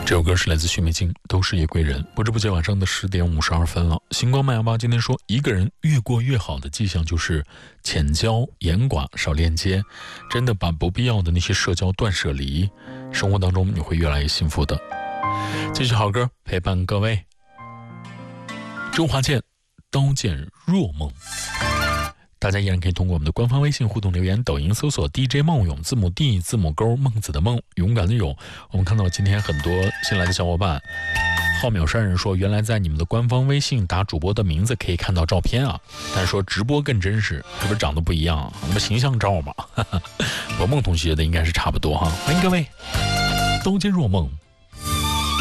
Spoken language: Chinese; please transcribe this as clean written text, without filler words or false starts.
这首歌是来自许美静，都是夜归人。不知不觉晚上的10点52分了。星光慢摇吧今天说，一个人越过越好的迹象就是浅交严寡少链接，真的把不必要的那些社交断舍离，生活当中你会越来越幸福的。继续好歌陪伴各位，周华健刀剑若梦。大家依然可以通过我们的官方微信互动留言，抖音搜索 DJ 梦勇，字母 D 字母勾孟子的梦，勇敢的勇。我们看到今天很多新来的小伙伴，浩渺山人说，原来在你们的官方微信打主播的名字可以看到照片啊，但是说直播更真实，是不是长得不一样？那么形象照嘛，我梦同学的应该是差不多哈。欢迎各位，刀剑若梦